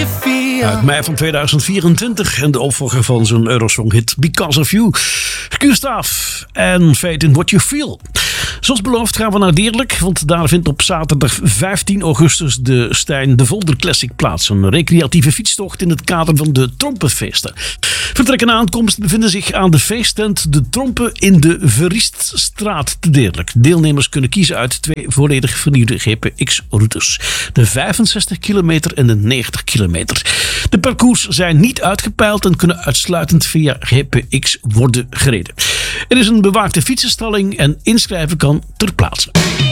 Uit mei van 2024 en de opvolger van zijn Eurosong-hit Because of You. Gustav en Fate in What You Feel. Zoals beloofd gaan we naar Deerlijk, want daar vindt op zaterdag 15 augustus de Stijn de Volder Classic plaats. Een recreatieve fietstocht in het kader van de Trompenfeesten. Vertrek en aankomst bevinden zich aan de feesttent De Trompen in de Verieststraat te Deerlijk. Deelnemers kunnen kiezen uit 2 volledig vernieuwde GPX-routes. De 65 kilometer en de 90 kilometer. De parcours zijn niet uitgepeild en kunnen uitsluitend via GPX worden gereden. Er is een bewaakte fietsenstalling en inschrijven kan ter plaatse.